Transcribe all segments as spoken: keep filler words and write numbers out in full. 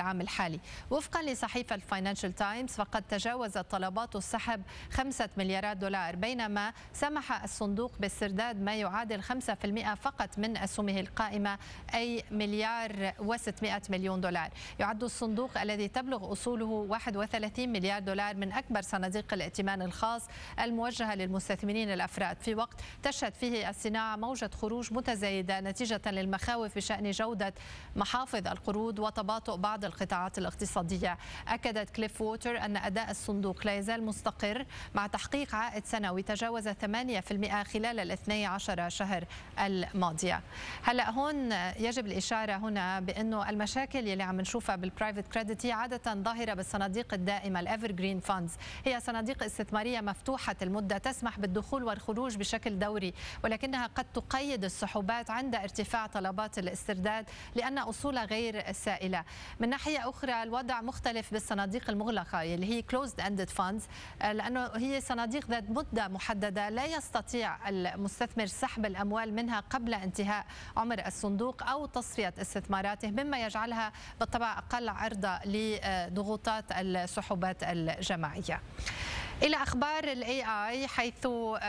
العام الحالي. وفقا لصحيفة الفاينانشال تايمز فقد تجاوزت طلبات السحب خمسة مليارات دولار، بينما سمح الصندوق باسترداد ما يعادل خمسة بالمئة فقط من أسهمه القائمة، أي مليار وستمائة مليون دولار. يعد الصندوق الذي تبلغ أصوله واحد وثلاثين مليار دولار من أكبر صناديق الائتمان الخاص الموجهة للمستثمرين الأفراد، في وقت تشهد فيه الصناعة موجة خروج متزايدة نتيجة للمخاوف بشأن جودة محافظ القروض وتباطؤ بعض القطاعات الاقتصادية. أكدت كليف ووتر أن أداء الصندوق لا يزال مستقر مع تحقيق عائد سنوي تجاوز ثمانية بالمئة خلال الاثني عشر شهر الماضية. هلا هون يجب الإشارة هنا بأنه المشاكل اللي عم نشوفها بالبرايفت كريدت هي عادة ظاهرة بالصناديق الدائمة الإيفر جرين فاندز، هي صناديق استثمارية مفتوحة المدة تسمح بالدخول والخروج بشكل دوري، ولكنها قد تقيد السحوبات عند ارتفاع طلبات الاسترداد لأن أصولها غير سائلة. من ناحية أخرى الوضع مختلف بالصناديق المغلقة اللي هي closed ended funds، لأنه هي صناديق ذات مدة محددة لا يستطيع المستثمر سحب الأموال منها قبل انتهاء عمر الصندوق أو تصفية استثماراته، مما يجعلها بالطبع أقل عرضة لضغوطات السحوبات الجماعية. إلى أخبار الاي اي، حيث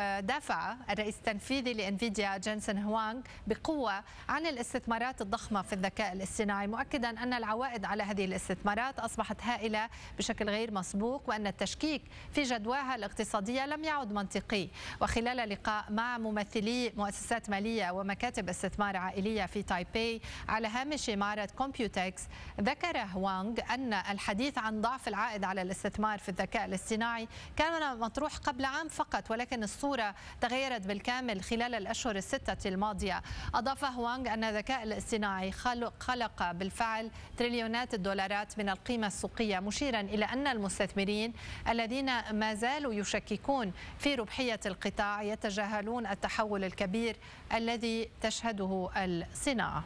دافع الرئيس التنفيذي لانفيديا جينسن هوانغ بقوة عن الاستثمارات الضخمة في الذكاء الاصطناعي، مؤكدا أن العوائد على هذه الاستثمارات أصبحت هائلة بشكل غير مسبوق، وأن التشكيك في جدواها الاقتصادية لم يعد منطقي. وخلال لقاء مع ممثلي مؤسسات مالية ومكاتب استثمار عائلية في تايبي على هامش معرض كومبيوتكس، ذكر هوانغ أن الحديث عن ضعف العائد على الاستثمار في الذكاء الاصطناعي كان مطروح قبل عام فقط، ولكن الصورة تغيرت بالكامل خلال الأشهر الستة الماضية. أضاف هوانغ أن الذكاء الاصطناعي خلق, خلق بالفعل تريليونات الدولارات من القيمة السوقية، مشيرا إلى أن المستثمرين الذين ما زالوا يشككون في ربحية القطاع يتجاهلون التحول الكبير الذي تشهده الصناعة.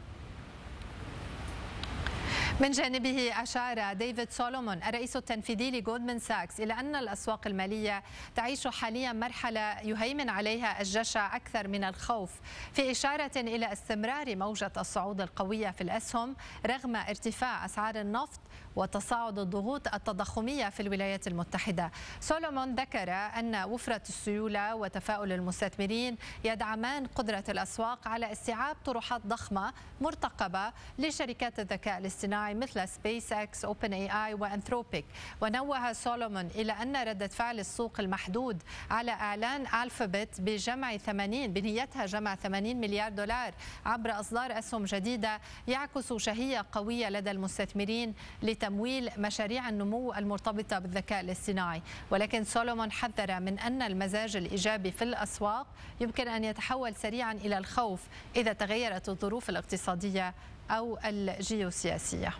من جانبه أشار ديفيد سولومون الرئيس التنفيذي لجولدمان ساكس إلى أن الأسواق المالية تعيش حاليا مرحلة يهيمن عليها الجشع أكثر من الخوف، في إشارة إلى استمرار موجة الصعود القوية في الأسهم رغم ارتفاع أسعار النفط وتصاعد الضغوط التضخمية في الولايات المتحدة. سولومون ذكر أن وفرة السيولة وتفاؤل المستثمرين يدعمان قدرة الأسواق على استيعاب طروحات ضخمة مرتقبة لشركات الذكاء الاصطناعي مثل سبيس اكس، اوبن اي اي وانثروبيك. ونوه سولومون إلى أن ردة فعل السوق المحدود على إعلان ألفابت بجمع ثمانين بنيتها جمع ثمانين مليار دولار عبر إصدار أسهم جديدة يعكس شهية قوية لدى المستثمرين لتمويل مشاريع النمو المرتبطة بالذكاء الاصطناعي. ولكن سولومون حذر من أن المزاج الإيجابي في الأسواق يمكن أن يتحول سريعا إلى الخوف إذا تغيرت الظروف الاقتصادية أو الجيوسياسية.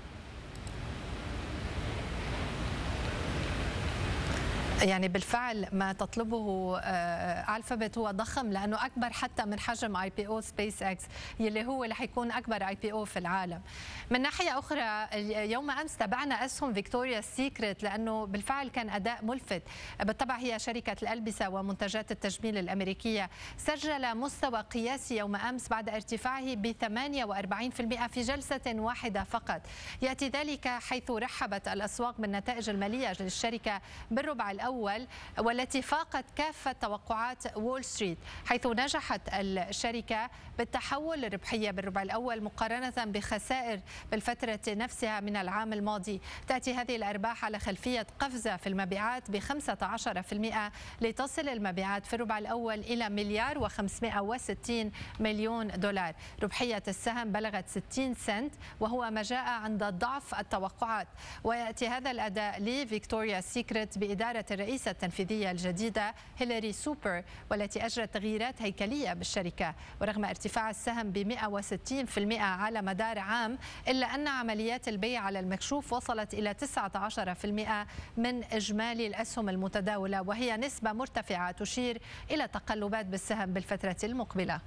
يعني بالفعل ما تطلبه ألفابت هو ضخم، لأنه أكبر حتى من حجم اي بي او سبيس اكس يلي هو رح يكون أكبر اي بي او في العالم. من ناحية أخرى يوم أمس تابعنا أسهم فيكتوريا سيكريت لأنه بالفعل كان أداء ملفت. بالطبع هي شركة الألبسة ومنتجات التجميل الأمريكية، سجل مستوى قياسي يوم أمس بعد ارتفاعه ب ثمانية وأربعين بالمئة في جلسة واحدة فقط. يأتي ذلك حيث رحبت الأسواق بالنتائج المالية للشركة بالربع الأول الأول والتي فاقت كافة توقعات وول ستريت، حيث نجحت الشركة بالتحول للربحية بالربع الأول مقارنة بخسائر بالفترة نفسها من العام الماضي. تأتي هذه الأرباح على خلفية قفزة في المبيعات ب خمسة عشر بالمئة لتصل المبيعات في الربع الأول إلى مليار وخمسمائة وستين مليون دولار. ربحية السهم بلغت ستين سنت وهو ما جاء عند ضعف التوقعات. ويأتي هذا الأداء لفيكتوريا سيكريت بإدارة الرئيسة التنفيذية الجديدة هيلاري سوبر، والتي أجرت تغييرات هيكلية بالشركة. ورغم ارتفاع السهم ب مئة وستين بالمئة على مدار عام، إلا أن عمليات البيع على المكشوف وصلت إلى تسعة عشر بالمئة من إجمالي الأسهم المتداولة، وهي نسبة مرتفعة تشير إلى تقلبات بالسهم بالفترة المقبلة.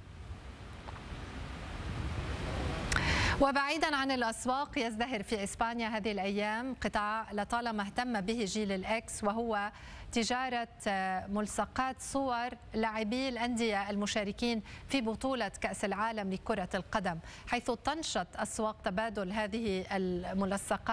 وبعيدا عن الأسواق، يزدهر في إسبانيا هذه الأيام قطاع لطالما اهتم به جيل الإكس، وهو تجارة ملصقات صور لاعبي الأندية المشاركين في بطولة كأس العالم لكرة القدم، حيث تنشط أسواق تبادل هذه الملصقات